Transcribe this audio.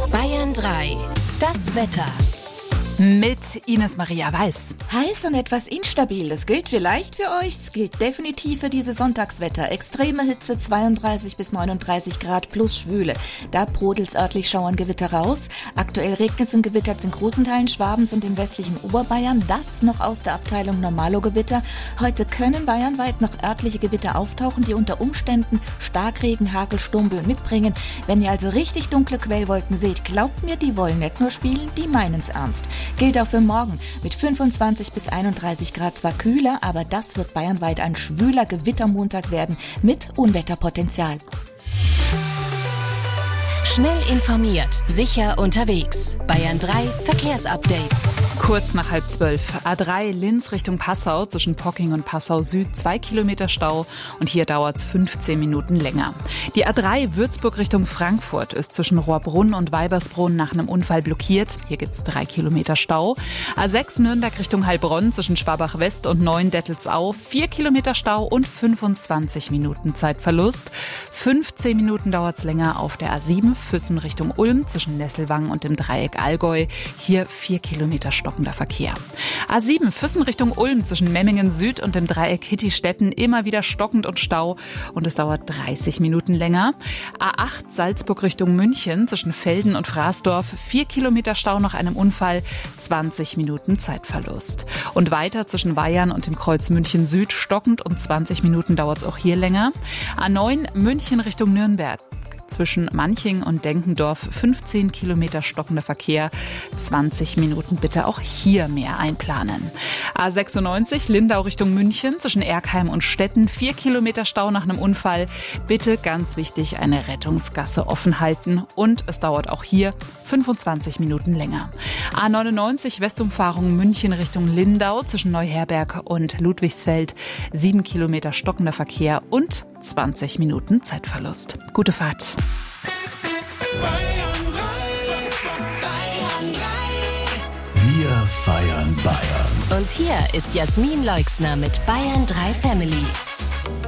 Bayern 3, das Wetter. Mit Ines Maria Weiß. Heiß und etwas instabil, das gilt vielleicht für euch, es gilt definitiv für dieses Sonntagswetter. Extreme Hitze, 32 bis 39 Grad plus Schwüle. Da brodelt's örtlich Schauerngewitter raus. Aktuell regnet es und gewittert in großen Teilen Schwabens und im westlichen Oberbayern. Das noch aus der Abteilung Normalo-Gewitter. Heute können bayernweit noch örtliche Gewitter auftauchen, die unter Umständen Starkregen, Hagel, Sturmböen mitbringen. Wenn ihr also richtig dunkle Quellwolken seht, glaubt mir, die wollen nicht nur spielen, die meinen's ernst. Gilt auch für morgen. Mit 25 bis 31 Grad zwar kühler, aber das wird bayernweit ein schwüler Gewittermontag werden mit Unwetterpotenzial. Schnell informiert, sicher unterwegs. Bayern 3 Verkehrsupdate. Kurz nach 11:30. A3 Linz Richtung Passau zwischen Pocking und Passau Süd 2 Kilometer Stau und hier dauert es 15 Minuten länger. Die A3 Würzburg Richtung Frankfurt ist zwischen Rohrbrunn und Weibersbrunn nach einem Unfall blockiert. Hier gibt es 3 Kilometer Stau. A6 Nürnberg Richtung Heilbronn zwischen Schwabach West und Neuendettelsau 4 Kilometer Stau und 25 Minuten Zeitverlust. 15 Minuten dauert es länger auf der A7 Füssen Richtung Ulm zwischen Nesselwang und dem Dreieck Allgäu. Hier 4 Kilometer stockender Verkehr. A7 Füssen Richtung Ulm zwischen Memmingen Süd und dem Dreieck Hittistetten immer wieder stockend und Stau und es dauert 30 Minuten länger. A8 Salzburg Richtung München zwischen Velden und Fraßdorf 4 Kilometer Stau nach einem Unfall, 20 Minuten Zeitverlust. Und weiter zwischen Weyern und dem Kreuz München Süd stockend und 20 Minuten dauert es auch hier länger. A9 München Richtung Nürnberg. Zwischen Manching und Denkendorf 15 Kilometer stockender Verkehr, 20 Minuten bitte auch hier mehr einplanen. A96 Lindau Richtung München zwischen Erkheim und Stetten 4 Kilometer Stau nach einem Unfall. Bitte ganz wichtig eine Rettungsgasse offen halten und es dauert auch hier 25 Minuten länger. A99 Westumfahrung München Richtung Lindau zwischen Neuherberg und Ludwigsfeld 7 Kilometer stockender Verkehr und 20 Minuten Zeitverlust. Gute Fahrt. Bayern 3. Wir feiern Bayern. Und hier ist Jasmin Leixner mit Bayern 3 Family.